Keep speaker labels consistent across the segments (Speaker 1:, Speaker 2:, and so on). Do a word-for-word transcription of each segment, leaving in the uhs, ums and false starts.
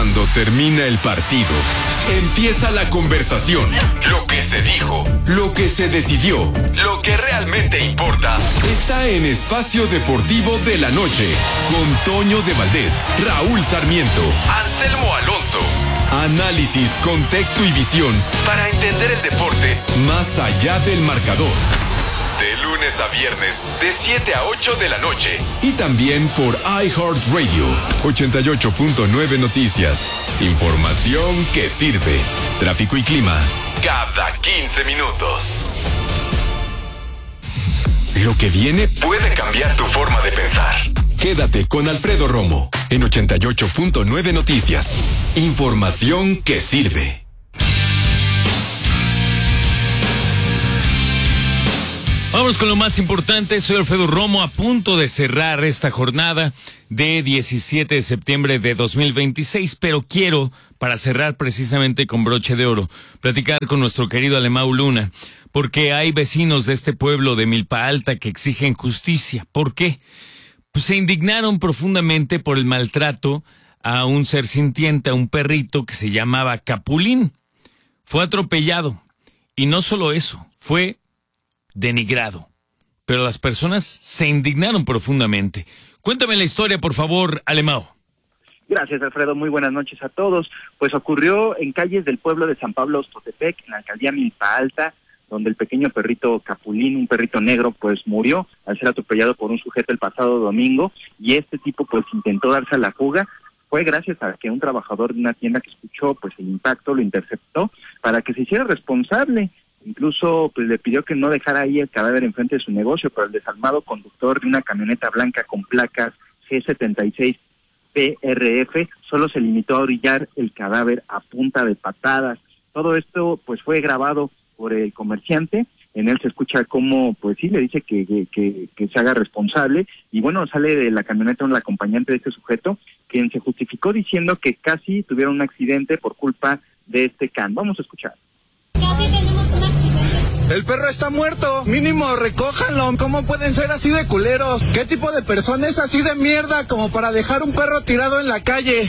Speaker 1: Cuando termina el partido, empieza la conversación. Lo que se dijo, lo que se decidió, lo que realmente importa, está en Espacio Deportivo de la Noche, con Toño de Valdés, Raúl Sarmiento, Anselmo Alonso. Análisis, contexto y visión para entender el deporte más allá del marcador. De lunes a viernes, de siete a ocho de la noche. Y también por iHeartRadio, ochenta y ocho punto nueve Noticias. Información que sirve. Tráfico y clima cada quince minutos. Lo que viene puede cambiar tu forma de pensar. Quédate con Alfredo Romo en ochenta y ocho punto nueve Noticias. Información que sirve.
Speaker 2: Vamos con lo más importante. Soy Alfredo Romo, a punto de cerrar esta jornada de diecisiete de septiembre de dos mil veintiséis, pero quiero, para cerrar precisamente con broche de oro, platicar con nuestro querido Alemão Luna, porque hay vecinos de este pueblo de Milpa Alta que exigen justicia. ¿Por qué? Pues se indignaron profundamente por el maltrato a un ser sintiente, a un perrito que se llamaba Capulín. Fue atropellado, y no solo eso, fue denigrado, pero las personas se indignaron profundamente. Cuéntame la historia, por favor, Alemão.
Speaker 3: Gracias, Alfredo. Muy buenas noches a todos. Pues ocurrió en calles del pueblo de San Pablo Ostotepec, en la alcaldía Milpa Alta, donde el pequeño perrito Capulín, un perrito negro, pues murió al ser atropellado por un sujeto el pasado domingo, y este tipo pues intentó darse a la fuga. Fue gracias a que un trabajador de una tienda que escuchó pues el impacto lo interceptó para que se hiciera responsable. Incluso pues le pidió que no dejara ahí el cadáver enfrente de su negocio, pero el desalmado conductor de una camioneta blanca con placas G setenta y seis P R F solo se limitó a orillar el cadáver a punta de patadas. Todo esto pues fue grabado por el comerciante. En él se escucha cómo pues sí le dice que, que, que, que se haga responsable, y bueno, sale de la camioneta un acompañante de este sujeto, quien se justificó diciendo que casi tuvieron un accidente por culpa de este can. Vamos a escuchar.
Speaker 4: Casi tenemos un accidente.
Speaker 5: El perro está muerto, mínimo recójanlo. ¿Cómo pueden ser así de culeros? ¿Qué tipo de persona es así de mierda como para dejar un perro tirado en la calle?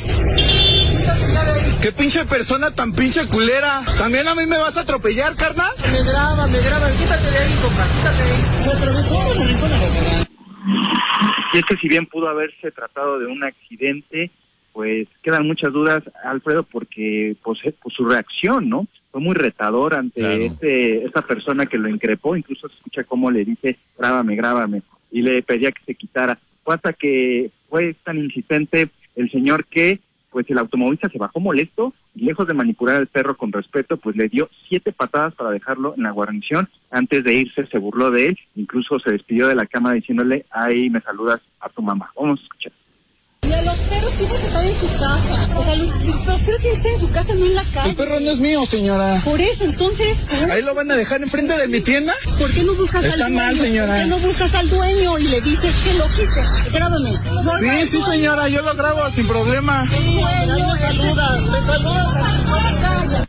Speaker 5: ¿Qué pinche persona tan pinche culera? ¿También a mí me vas a atropellar, carnal?
Speaker 6: Me graba, me graba, quítate de ahí, compa, quítate de ahí. Se atravesó en el rincón de la carnal.
Speaker 3: Y es que si bien pudo haberse tratado de un accidente, pues quedan muchas dudas, Alfredo, porque pues, pues su reacción, ¿no? Fue muy retador ante claro. este esta persona que lo increpó. Incluso se escucha cómo le dice, grábame, grábame, y le pedía que se quitara. Fue hasta que fue tan insistente el señor que pues el automovilista se bajó molesto, y lejos de manipular al perro con respeto, pues le dio siete patadas para dejarlo en la guarnición. Antes de irse se burló de él, incluso se despidió de la cámara diciéndole, ahí me saludas a tu mamá. Vamos a escuchar.
Speaker 4: Y a los perros tienen que estar en su casa. O sea, los, los perros tienen que estar en su casa, no en la calle.
Speaker 5: El perro no es mío, señora.
Speaker 4: Por eso, entonces...
Speaker 5: ¿Ahí lo van a dejar enfrente de mi tienda?
Speaker 4: ¿Por qué no buscas
Speaker 5: Está
Speaker 4: al dueño?
Speaker 5: mal, señora.
Speaker 4: ¿Por qué no buscas al dueño y le dices que lo quite? Grábame. No,
Speaker 5: sí,
Speaker 4: no,
Speaker 5: sí,
Speaker 4: no,
Speaker 5: señora, yo lo grabo sin problema.
Speaker 4: El dueño, me saludas, me saludas.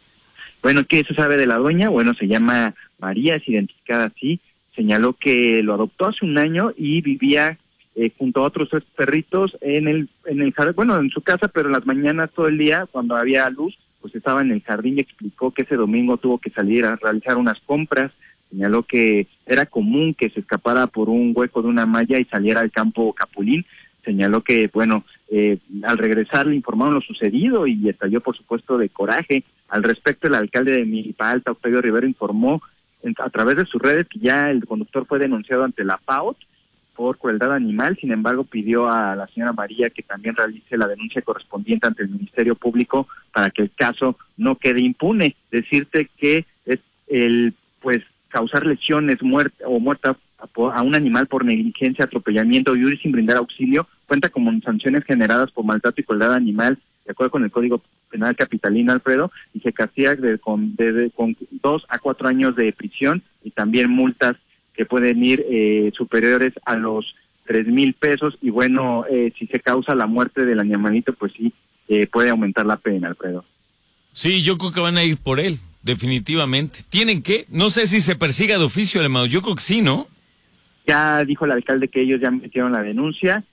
Speaker 3: Bueno, ¿qué se sabe de la dueña? Bueno, se llama María, es identificada así. Señaló que lo adoptó hace un año y vivía Eh, junto a otros tres perritos en el en el jardín, bueno, en su casa, pero en las mañanas todo el día, cuando había luz, pues estaba en el jardín, y explicó que ese domingo tuvo que salir a realizar unas compras. Señaló que era común que se escapara por un hueco de una malla y saliera al campo Capulín. Señaló que, bueno, eh, al regresar le informaron lo sucedido y estalló, por supuesto, de coraje. Al respecto, el alcalde de Milpa Alta, Octavio Rivero, informó en, a través de sus redes que ya el conductor fue denunciado ante la P A O T por crueldad animal. Sin embargo, pidió a la señora María que también realice la denuncia correspondiente ante el Ministerio Público para que el caso no quede impune. Decirte que es el pues causar lesiones, muerte o muerta a un animal por negligencia, atropellamiento y huir sin brindar auxilio cuenta como sanciones generadas por maltrato y crueldad animal, de acuerdo con el Código Penal capitalino, Alfredo, y se castiga de, con, de, de, con dos a cuatro años de prisión y también multas que pueden ir eh, superiores a los tres mil pesos, y bueno, eh, si se causa la muerte del animalito, pues sí, eh, puede aumentar la pena, Alfredo.
Speaker 2: Sí, yo creo que van a ir por él, definitivamente. ¿Tienen que? No sé si se persiga de oficio, Alemão, yo creo que sí, ¿no?
Speaker 3: Ya dijo el alcalde que ellos ya metieron la denuncia,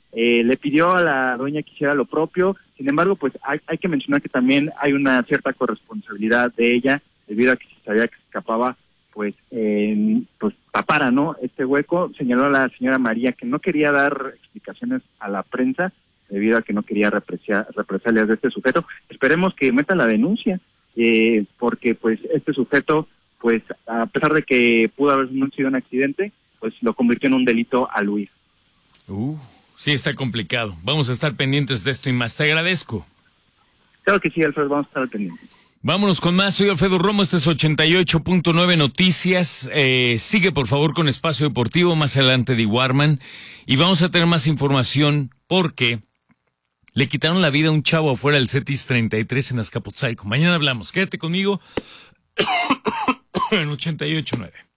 Speaker 3: eh, le pidió a la dueña que hiciera lo propio. Sin embargo, pues hay, hay que mencionar que también hay una cierta corresponsabilidad de ella, debido a que si sabía que se escapaba, pues, eh, pues tapara, ¿no?, este hueco. Señaló a la señora María que no quería dar explicaciones a la prensa debido a que no quería represia, represalias de este sujeto. Esperemos que meta la denuncia, eh, porque pues este sujeto, pues a pesar de que pudo haber sido un accidente, pues lo convirtió en un delito al huir.
Speaker 2: Uh, sí, está complicado. Vamos a estar pendientes de esto y más. Te agradezco.
Speaker 3: Claro que sí, Alfredo, vamos a estar al pendiente.
Speaker 2: Vámonos con más. Soy Alfredo Romo, este es ochenta y ocho punto nueve Noticias. Eh, sigue por favor con Espacio Deportivo, más adelante de Warman. Y vamos a tener más información porque le quitaron la vida a un chavo afuera del CETIS treinta y tres en Azcapotzalco. Mañana hablamos. Quédate conmigo en ochenta y ocho punto nueve.